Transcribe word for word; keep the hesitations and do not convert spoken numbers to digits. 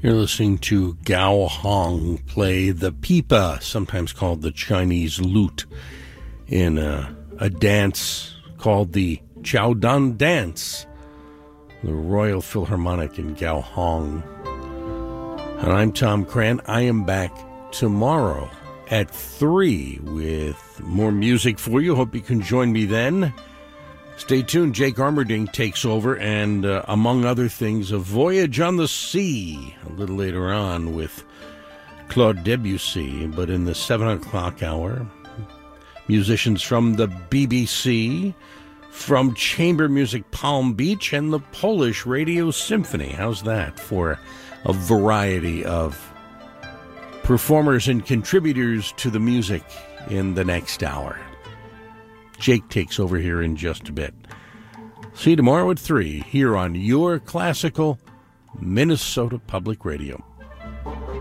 You're listening to Gao Hong play the pipa, sometimes called the Chinese lute, in a, a dance called the Jiaodan Dance, the Royal Philharmonic in Gao Hong. And I'm Tom Cran. I am back tomorrow at three with more music for you. Hope you can join me then. Stay tuned. Jake Armerding takes over, and uh, among other things, A Voyage on the Sea a little later on with Claude Debussy. But in the seven o'clock hour, musicians from the B B C, from Chamber Music Palm Beach, and the Polish Radio Symphony. How's that for a variety of performers and contributors to the music in the next hour? Jake takes over here in just a bit. See you tomorrow at three here on your classical Minnesota Public Radio.